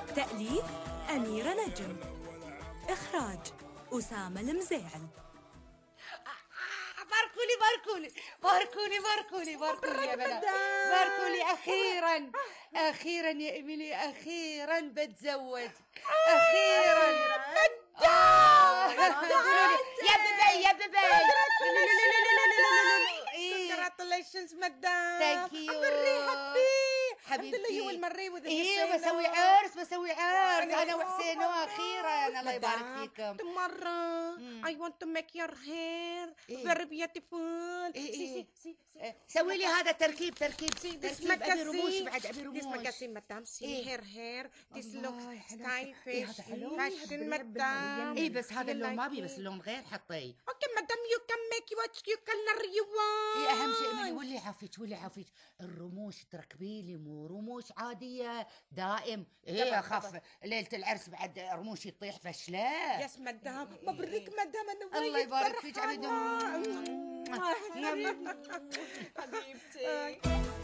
تأليف أميرة نجم، إخراج أسامة المزيعل. باركولي باركولي باركولي باركولي باركولي يا بنات، باركولي أخيرا أخيرا يا إيميلي، أخيرا بتزوج أخيرا. يا بيبي يا بيبي، congratulations مدام. ثانك يو حبيبتي. يو المري ايه بسوي عرس بسوي عرس انا وحسين اخيرا. الله يبارك فيكم. tomorrow I want to make your hair very beautiful. سوي لي هذا تركيب تركيب ابي رموش بعد، ابي this رموش. magazine مدام. see her this looks style هذا حلو. fashion مدام. ايه بس هذا اللون ما ابي، like بس اللون غير حطيه. اوكي مدام you can make what you color you want. ايه اهم شيء من ولي عافيك ولي عافيك الرموش تركبي لي، مو رموش عاديه دائم. ايه اخاف ليله العرس بعد رموشي تطيح فشله. يس مدام. مبروك مدام. انا الله يبارك فيك عبيد. حبيبتي.